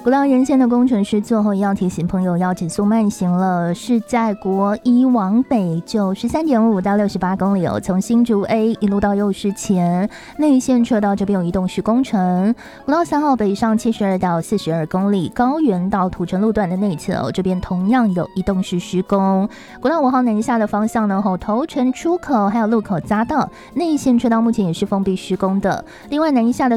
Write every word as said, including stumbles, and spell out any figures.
国道沿线的工程师最后要提醒朋友要减速慢行了，是在国一往北就十三点五到六十八公里哦，从新竹 A 一路到右市前内线车道这边有移动式工程。国道三号北上七十二到四十二公里，高原到土城路段的内侧哦，这边同样有移动式施工。国道五号南下的方向呢，后头城出口还有路口匝道内线车道目前也是封闭施工的。另外南下的